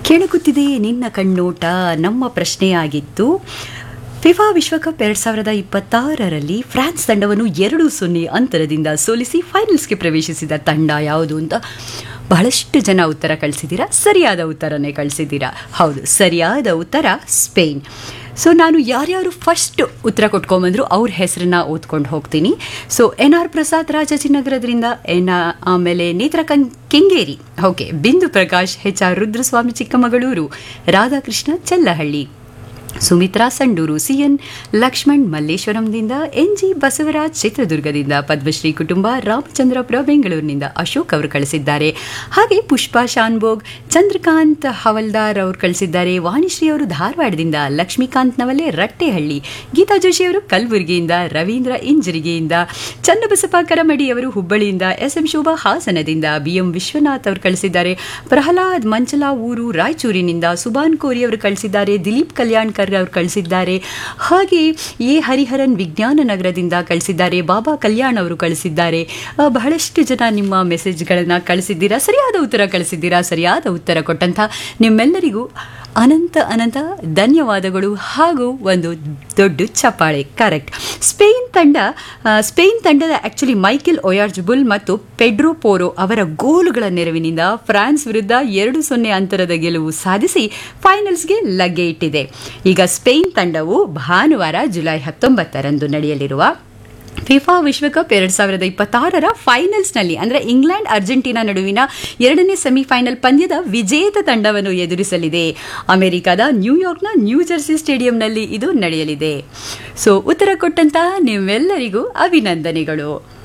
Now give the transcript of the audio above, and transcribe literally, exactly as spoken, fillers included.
ಕೆಣಕುತ್ತಿದೆ ನಿನ್ನ ಕಣ್ಣೋಟ ನಮ್ಮ ಪ್ರಶ್ನೆಯಾಗಿತ್ತು. ಫಿಫಾ ವಿಶ್ವಕಪ್ ಎರಡು ಸಾವಿರದ ಇಪ್ಪತ್ತಾರರಲ್ಲಿ ಫ್ರಾನ್ಸ್ ತಂಡವನ್ನು ಎರಡು ಸೊನ್ನೆ ಅಂತರದಿಂದ ಸೋಲಿಸಿ ಫೈನಲ್ಸ್ಗೆ ಪ್ರವೇಶಿಸಿದ ತಂಡ ಯಾವುದು ಅಂತ ಬಹಳಷ್ಟು ಜನ ಉತ್ತರ ಕಳಿಸಿದ್ದೀರಾ. ಸರಿಯಾದ ಉತ್ತರನೇ ಕಳಿಸಿದ್ದೀರಾ. ಹೌದು, ಸರಿಯಾದ ಉತ್ತರ ಸ್ಪೇನ್. ಸೊ ನಾನು ಯಾರ್ಯಾರು ಫಸ್ಟ್ ಉತ್ತರ ಕೊಟ್ಕೊಂಬಂದ್ರು ಅವ್ರ ಹೆಸರನ್ನ ಓದ್ಕೊಂಡು ಹೋಗ್ತೀನಿ. So N R Prasad ರಾಜಾಜಿನಗರದಿಂದ, N ಆಮೇಲೆ ನೇತ್ರ ಕಂ ಕೆಂಗೇರಿ, ಓಕೆ, ಬಿಂದು Prakash, H R Rudraswamy Chikkamagaluru, Radhakrishna Challahalli, Sumitra Sandur, CN Lakshman ಮಲ್ಲೇಶ್ವರಂದಿಂದ, N G Basavaraj ಚಿತ್ರದುರ್ಗದಿಂದ, ಪದ್ಮಶ್ರೀ ಕುಟುಂಬ ರಾಮಚಂದ್ರಪುರ ಬೆಂಗಳೂರಿನಿಂದ ಅಶೋಕ್ ಅವರು ಕಳಿಸಿದ್ದಾರೆ. ಹಾಗೆ ಪುಷ್ಪಾ ಶಾನ್ಭೋಗ್, ಚಂದ್ರಕಾಂತ್ ಹವಲ್ದಾರ್ ಅವರು ಕಳಿಸಿದ್ದಾರೆ. ವಾಣಿಶ್ರೀ ಅವರು ಧಾರವಾಡದಿಂದ, ಲಕ್ಷ್ಮೀಕಾಂತ್ ನವಲೆ ರಟ್ಟೆಹಳ್ಳಿ, ಗೀತಾ ಜೋಶಿ ಅವರು ಕಲಬುರಗಿಯಿಂದ, ರವೀಂದ್ರ ಇಂಜರಿಗೆಯಿಂದ, ಚನ್ನಬಸಪ್ಪ ಕರಮಡಿ ಅವರು ಹುಬ್ಬಳ್ಳಿಯಿಂದ, S M Shobha ಹಾಸನದಿಂದ, B M Vishwanath ಅವರು ಕಳಿಸಿದ್ದಾರೆ. ಪ್ರಹ್ಲಾದ್ ಮಂಚಲಾ ಊರು ರಾಯಚೂರಿನಿಂದ, ಸುಬಾನ್ ಕೋರಿ ಅವರು ಕಳಿಸಿದ್ದಾರೆ. ದಿಲೀಪ್ ಕಲ್ಯಾಣ್ ಅವರು ಕಳಿಸಿದ್ದಾರೆ. ಹಾಗೆ ಎ ಹರಿಹರನ್ ವಿಜ್ಞಾನ ನಗರದಿಂದ ಕಳಿಸಿದ್ದಾರೆ. ಬಾಬಾ ಕಲ್ಯಾಣ್ ಅವರು ಕಳಿಸಿದ್ದಾರೆ. ಬಹಳಷ್ಟು ಜನ ನಿಮ್ಮ ಮೆಸೇಜ್ಗಳನ್ನ ಕಳಿಸಿದ್ದೀರಾ, ಸರಿಯಾದ ಉತ್ತರ ಕಳಿಸಿದ್ದೀರಾ. ಸರಿಯಾದ ಉತ್ತರ ಕೊಟ್ಟಂತ ನಿಮ್ಮೆಲ್ಲರಿಗೂ ಅನಂತ ಅನಂತ ಧನ್ಯವಾದಗಳು ಹಾಗೂ ಒಂದು ದೊಡ್ಡ ಚಪ್ಪಾಳೆ. ಕರೆಕ್ಟ್. ಸ್ಪೇನ್ ತಂಡ ಸ್ಪೇನ್ ತಂಡದ ಆಕ್ಚುಲಿ ಮೈಕೆಲ್ ಒಯಾರ್ಜುಬುಲ್ ಮತ್ತು ಪೆಡ್ರೋ ಪೋರೋ ಅವರ ಗೋಲುಗಳ ನೆರವಿನಿಂದ ಫ್ರಾನ್ಸ್ ವಿರುದ್ಧ ಎರಡು ಸೊನ್ನೆ ಅಂತರದ ಗೆಲುವು ಸಾಧಿಸಿ ಫೈನಲ್ಸ್ಗೆ ಲಗ್ಗೆ ಇಟ್ಟಿದೆ. ಈಗ ಸ್ಪೇನ್ ತಂಡವು ಭಾನುವಾರ ಜುಲೈ ಹತ್ತೊಂಬತ್ತರಂದು ನಡೆಯಲಿರುವ ಫಿಫಾ ವಿಶ್ವಕಪ್ ಎರಡು ಸಾವಿರದ ಇಪ್ಪತ್ತಾರರ ಫೈನಲ್ಸ್ನಲ್ಲಿ ಅಂದರೆ ಇಂಗ್ಲೆಂಡ್ ಅರ್ಜೆಂಟೀನಾ ನಡುವಿನ ಎರಡನೇ ಸೆಮಿಫೈನಲ್ ಪಂದ್ಯದ ವಿಜೇತ ತಂಡವನ್ನು ಎದುರಿಸಲಿದೆ. ಅಮೆರಿಕದ ನ್ಯೂಯಾರ್ಕ್ನ ನ್ಯೂ ಜೆರ್ಸಿ ಸ್ಟೇಡಿಯಂನಲ್ಲಿ ಇದು ನಡೆಯಲಿದೆ. ಸೊ ಉತ್ತರ ಕೊಟ್ಟಂತಹ ನಿಮ್ಮೆಲ್ಲರಿಗೂ ಅಭಿನಂದನೆಗಳು.